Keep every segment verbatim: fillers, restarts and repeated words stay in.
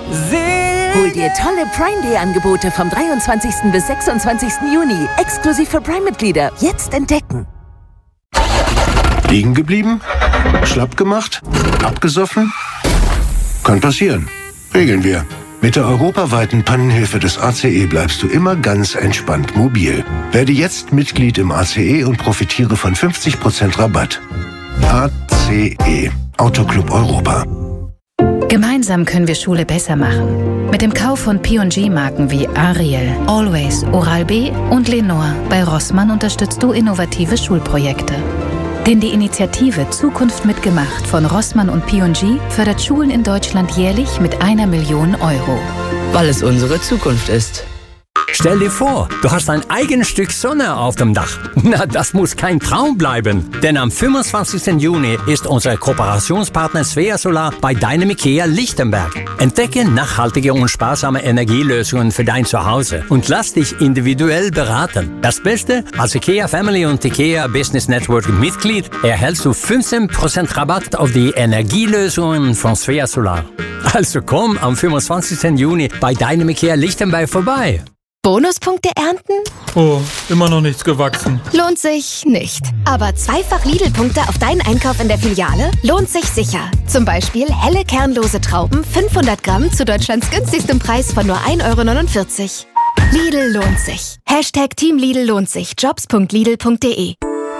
Hol dir tolle Prime Day Angebote vom dreiundzwanzigsten bis sechsundzwanzigsten Juni. Exklusiv für Prime-Mitglieder. Jetzt entdecken. Liegen geblieben? Schlapp gemacht? Abgesoffen? Kann passieren. Regeln wir. Mit der europaweiten Pannenhilfe des A C E bleibst du immer ganz entspannt mobil. Werde jetzt Mitglied im A C E und profitiere von fünfzig Prozent Rabatt. A C E. Autoclub Europa. Gemeinsam können wir Schule besser machen. Mit dem Kauf von P und G-Marken wie Ariel, Always, Oral-B und Lenore bei Rossmann unterstützt du innovative Schulprojekte. Denn die Initiative Zukunft mitgemacht von Rossmann und P und G fördert Schulen in Deutschland jährlich mit einer Million Euro. Weil es unsere Zukunft ist. Stell dir vor, du hast ein eigenes Stück Sonne auf dem Dach. Na, das muss kein Traum bleiben. Denn am fünfundzwanzigsten Juni ist unser Kooperationspartner Svea Solar bei deinem IKEA Lichtenberg. Entdecke nachhaltige und sparsame Energielösungen für dein Zuhause und lass dich individuell beraten. Das Beste, als IKEA Family und IKEA Business Network Mitglied erhältst du fünfzehn Prozent Rabatt auf die Energielösungen von Svea Solar. Also komm am fünfundzwanzigsten Juni bei deinem IKEA Lichtenberg vorbei. Bonuspunkte ernten? Oh, immer noch nichts gewachsen. Lohnt sich nicht. Aber zweifach Lidl-Punkte auf deinen Einkauf in der Filiale lohnt sich sicher. Zum Beispiel helle kernlose Trauben fünfhundert Gramm zu Deutschlands günstigstem Preis von nur ein Euro neunundvierzig. Lidl lohnt sich. Hashtag Team Lidl lohnt sich. Jobs punkt lidl punkt de.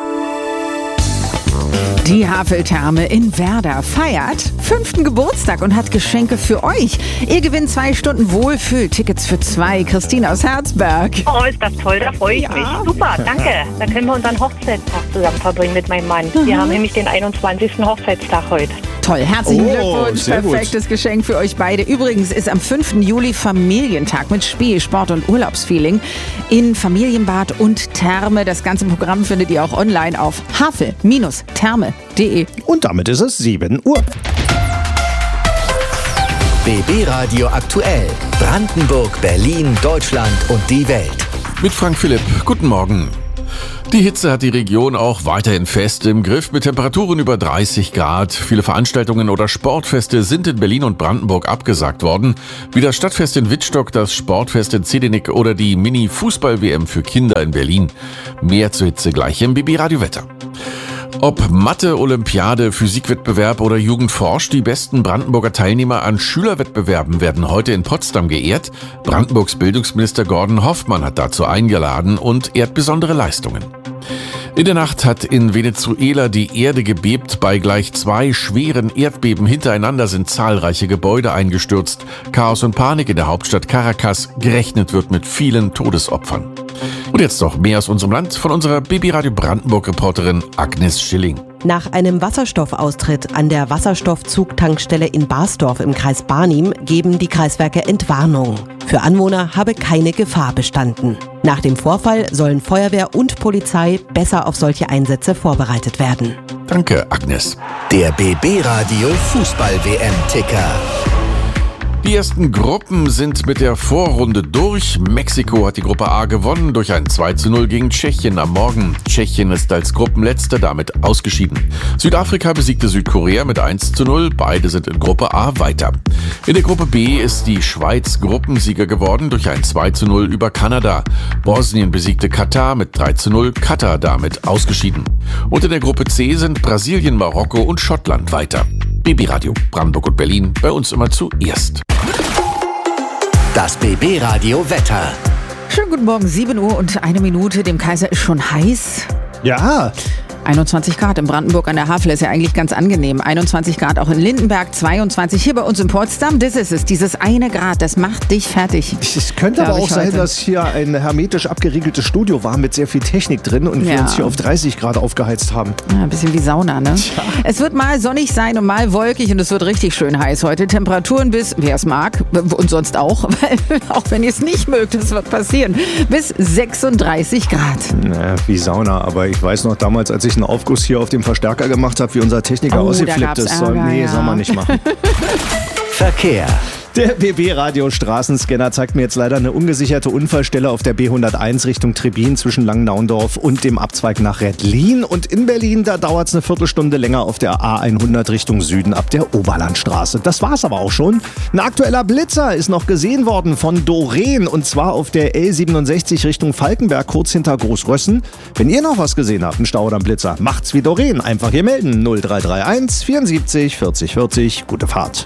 Die Haveltherme in Werder feiert fünften Geburtstag und hat Geschenke für euch. Ihr gewinnt zwei Stunden Wohlfühl-Tickets für zwei. Christine aus Herzberg. Oh, ist das toll, da freue ich ja. mich. Super, danke. Dann können wir unseren Hochzeitstag zusammen verbringen mit meinem Mann. Mhm. Wir haben nämlich den einundzwanzigsten Hochzeitstag heute. Toll, herzlichen oh, Glückwunsch. Perfektes gut. Geschenk für euch beide. Übrigens ist am fünften Juli Familientag mit Spiel, Sport und Urlaubsfeeling in Familienbad und Therme. Das ganze Programm findet ihr auch online auf havel Therme punkt de. Und damit ist es sieben Uhr. B B Radio aktuell. Brandenburg, Berlin, Deutschland und die Welt. Mit Frank Philipp. Guten Morgen. Die Hitze hat die Region auch weiterhin fest im Griff mit Temperaturen über dreißig Grad. Viele Veranstaltungen oder Sportfeste sind in Berlin und Brandenburg abgesagt worden. Wie das Stadtfest in Wittstock, das Sportfest in Zedinik oder die Mini-Fußball-W M für Kinder in Berlin. Mehr zur Hitze gleich im B B Radio Wetter. Ob Mathe, Olympiade, Physikwettbewerb oder Jugend forscht, die besten Brandenburger Teilnehmer an Schülerwettbewerben werden heute in Potsdam geehrt. Brandenburgs Bildungsminister Gordon Hoffmann hat dazu eingeladen und ehrt besondere Leistungen. In der Nacht hat in Venezuela die Erde gebebt. Bei gleich zwei schweren Erdbeben hintereinander sind zahlreiche Gebäude eingestürzt. Chaos und Panik in der Hauptstadt Caracas. Gerechnet wird mit vielen Todesopfern. Und jetzt noch mehr aus unserem Land von unserer B B Radio Brandenburg-Reporterin Agnes Schilling. Nach einem Wasserstoffaustritt an der Wasserstoffzugtankstelle in Barsdorf im Kreis Barnim geben die Kreiswerke Entwarnung. Für Anwohner habe keine Gefahr bestanden. Nach dem Vorfall sollen Feuerwehr und Polizei besser auf solche Einsätze vorbereitet werden. Danke, Agnes. Der B B Radio Fußball-W M-Ticker. Die ersten Gruppen sind mit der Vorrunde durch. Mexiko hat die Gruppe A gewonnen durch ein zwei zu null gegen Tschechien am Morgen. Tschechien ist als Gruppenletzter damit ausgeschieden. Südafrika besiegte Südkorea mit eins zu null. Beide sind in Gruppe A weiter. In der Gruppe B ist die Schweiz Gruppensieger geworden durch ein zwei zu null über Kanada. Bosnien besiegte Katar mit drei zu null. Katar damit ausgeschieden. Und in der Gruppe C sind Brasilien, Marokko und Schottland weiter. B B Radio Brandenburg und Berlin, bei uns immer zuerst. Das B B Radio Wetter. Schönen guten Morgen, sieben Uhr und eine Minute. Dem Kaiser ist schon heiß. Ja. einundzwanzig Grad in Brandenburg an der Havel ist ja eigentlich ganz angenehm. einundzwanzig Grad auch in Lindenberg, zweiundzwanzig hier bei uns in Potsdam. Das ist es, dieses eine Grad, das macht dich fertig. Es könnte aber auch sein, heute. dass hier ein hermetisch abgeriegeltes Studio war mit sehr viel Technik drin und ja. wir uns hier auf dreißig Grad aufgeheizt haben. Ja, ein bisschen wie Sauna, ne? Ja. Es wird mal sonnig sein und mal wolkig und es wird richtig schön heiß heute. Temperaturen bis, wer es mag und sonst auch, weil auch wenn ihr es nicht mögt, das wird passieren, bis sechsunddreißig Grad. Na, wie Sauna, aber ich weiß noch damals, als ich einen Aufguss hier auf dem Verstärker gemacht habe, wie unser Techniker oh, ausgeflippt ist. Ärger, nee, ja. soll man nicht machen. Verkehr. Der B B-Radio Straßenscanner zeigt mir jetzt leider eine ungesicherte Unfallstelle auf der B hunderteins Richtung Trebin zwischen Langennaundorf und dem Abzweig nach Rettlin. Und in Berlin, da dauert es eine Viertelstunde länger auf der A hundert Richtung Süden ab der Oberlandstraße. Das war's aber auch schon. Ein aktueller Blitzer ist noch gesehen worden von Doreen und zwar auf der L siebenundsechzig Richtung Falkenberg, kurz hinter Großrössen. Wenn ihr noch was gesehen habt, einen Stau oder einen Blitzer, macht's wie Doreen. Einfach hier melden. null drei drei eins vierundsiebzig vierzig vierzig. Gute Fahrt.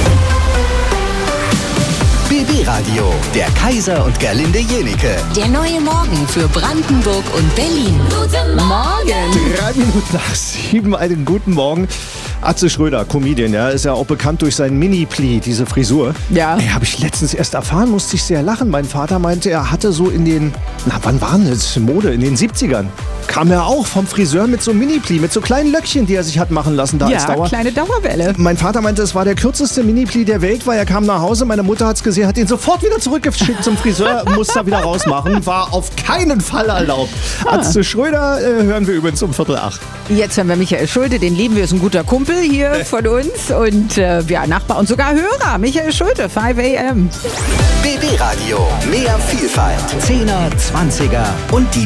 B B-Radio, der Kaiser und Gerlinde Jenike. Der neue Morgen für Brandenburg und Berlin. Guten Morgen. Drei Minuten nach sieben, einen guten Morgen. Atze Schröder, Comedian, ja, ist ja auch bekannt durch sein Mini-Pli, diese Frisur. Ja. Ey, habe ich letztens erst erfahren, musste ich sehr lachen. Mein Vater meinte, er hatte so in den, na wann waren das, Mode, in den siebzigern, kam er auch vom Friseur mit so Mini-Pli, mit so kleinen Löckchen, die er sich hat machen lassen da ja, als Dauer. Ja, kleine Dauerwelle. Mein Vater meinte, es war der kürzeste Mini-Pli der Welt, weil er kam nach Hause, meine Mutter hat es gesehen, hat ihn sofort wieder zurückgeschickt zum Friseur, musste er wieder rausmachen, war auf keinen Fall erlaubt. Ah. Atze Schröder äh, hören wir übrigens um Viertel acht. Jetzt hören wir Michael Schulte, den lieben wir, ist ein guter Kumpel hier von uns und äh, ja, Nachbar und sogar Hörer. Michael Schulte, fünf A M. B B-Radio, mehr Vielfalt, Zehner, Zwanziger und die